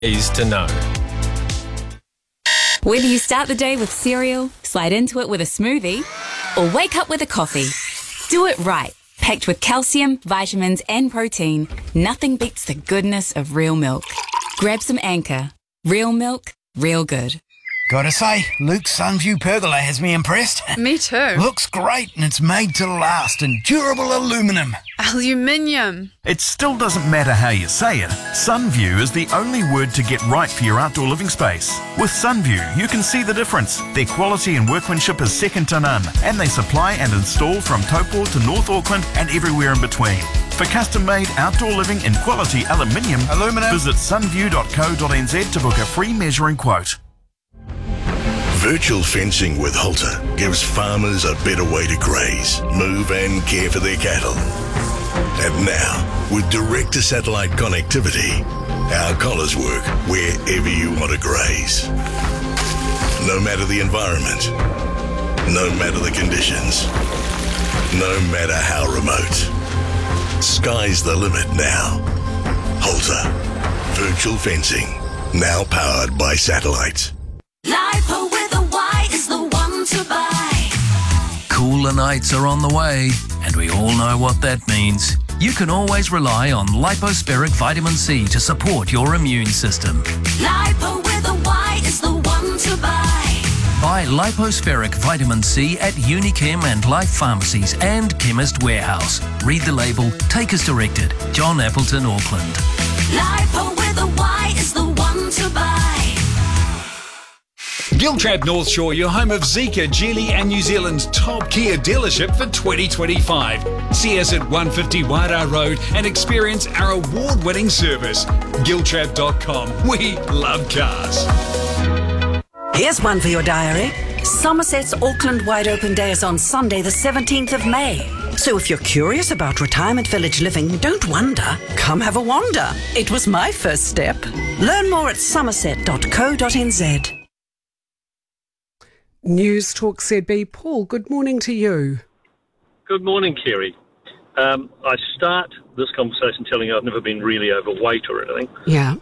is to know. Whether you start the day with cereal, slide into it with a smoothie, or wake up with a coffee, do it right. Packed with calcium, vitamins and protein, nothing beats the goodness of real milk. Grab some Anchor. Real milk, real good. Gotta say, Luke's Sunview pergola has me impressed. Me too. Looks great and it's made to last in durable aluminium. Aluminium. It still doesn't matter how you say it. Sunview is the only word to get right for your outdoor living space. With Sunview, you can see the difference. Their quality and workmanship is second to none, and they supply and install from Taupo to North Auckland and everywhere in between. For custom-made outdoor living in quality aluminium, visit sunview.co.nz to book a free measuring quote. Virtual fencing with Halter gives farmers a better way to graze, move and care for their cattle. And now, with direct-to-satellite connectivity, our collars work wherever you want to graze. No matter the environment, no matter the conditions, no matter how remote. Sky's the limit now. Halter. Virtual fencing. Now powered by satellite. Lipo with a Y is the one to buy. Cooler nights are on the way, and we all know what that means. You can always rely on Lipospiric Vitamin C to support your immune system. Lipo with a Y is the one to buy. Buy Lipospiric Vitamin C at Unichem and Life Pharmacies and Chemist Warehouse. Read the label, take as directed. John Appleton, Auckland. Lipo with a Y is the one to buy. Giltrap North Shore, your home of Zeka, Geely and New Zealand's top Kia dealership for 2025. See us at 150 Wairau Road and experience our award-winning service. Giltrap.com. We love cars. Here's one for your diary. Somerset's Auckland Wide Open Day is on Sunday the 17th of May. So if you're curious about retirement village living, don't wonder. Come have a wander. It was my first step. Learn more at somerset.co.nz. News Talk ZB. Paul, good morning to you. Good morning, Kerry. I start this conversation telling you I've never been really overweight or anything. Yeah.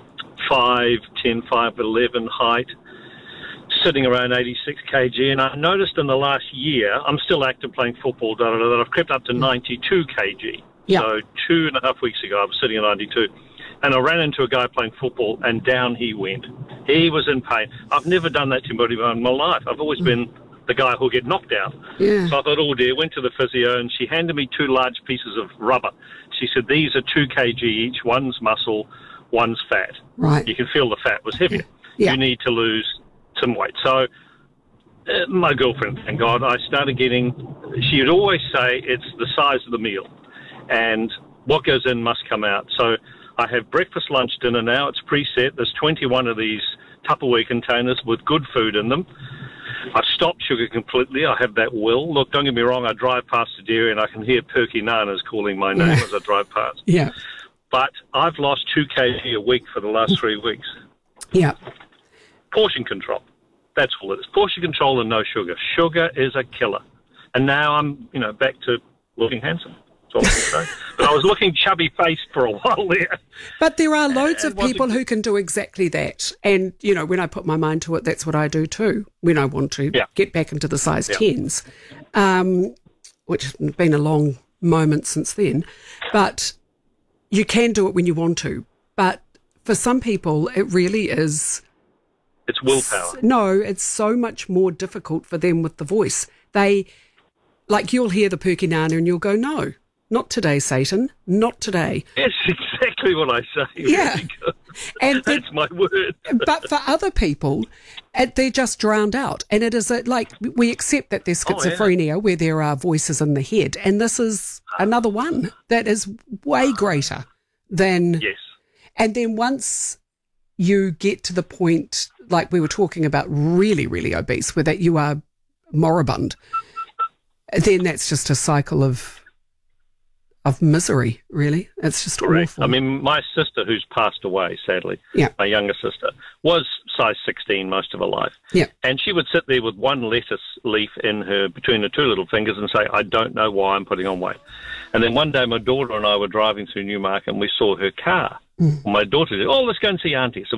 5'10", 5'11" height, sitting around 86 kg. And I noticed in the last year, I'm still active playing football, that I've crept up to 92 kg. Yeah. So 2.5 weeks ago, I was sitting at 92. And I ran into a guy playing football, and down he went. He was in pain. I've never done that to anybody in my life. I've always been the guy who'll get knocked out. Yeah. So I thought, oh dear, went to the physio, and she handed me 2 large pieces of rubber. She said, these are 2 kg each. One's muscle, one's fat. Right. You can feel the fat was heavier. Yeah. You need to lose some weight. So my girlfriend, thank God, I started getting, she would always say it's the size of the meal, and what goes in must come out. So I have breakfast, lunch, dinner now. It's preset. There's 21 of these Tupperware containers with good food in them. I've stopped sugar completely. I have that will. Look, don't get me wrong, I drive past the dairy and I can hear Perky Nanas calling my name as I drive past. Yeah. But I've lost 2 kg a week for the last 3 weeks. Yeah. Portion control. That's all it is. Portion control and no sugar. Sugar is a killer. And now I'm, back to looking handsome. That's all I can say. But I was looking chubby-faced for a while there. But there are loads of people who can do exactly that. And, when I put my mind to it, that's what I do too, when I want to get back into the size 10s, which has been a long moment since then. But you can do it when you want to. But for some people, it really is... It's willpower. No, it's so much more difficult for them with the voice. You'll hear the Perky Nana and you'll go, no. Not today, Satan. Not today. That's exactly what I say. Yeah. And that's my word. But for other people, they're just drowned out. And it is we accept that there's schizophrenia where there are voices in the head. And this is another one that is way greater than... Yes. And then once you get to the point, like we were talking about, really, really obese, where that you are moribund, then that's just a cycle of misery, really. It's just Correct. awful. I mean, my sister, who's passed away, sadly, my younger sister, was size 16 most of her life. Yeah. And she would sit there with one lettuce leaf between her two little fingers and say, I don't know why I'm putting on weight. And then one day my daughter and I were driving through Newmarket and we saw her car. My daughter said, let's go and see Auntie. So